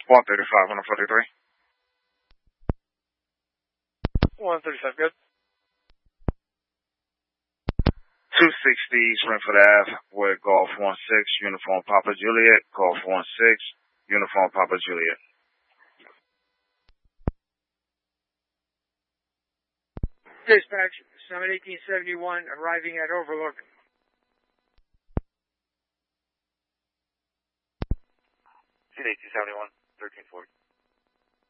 135 on the 43. 135, good. 260 Springfield Ave with Golf 16, Uniform Papa Juliet, Golf 16, Uniform Papa Juliet. Dispatch, Summit 1871, arriving at Overlook. Summit 1871, 1340.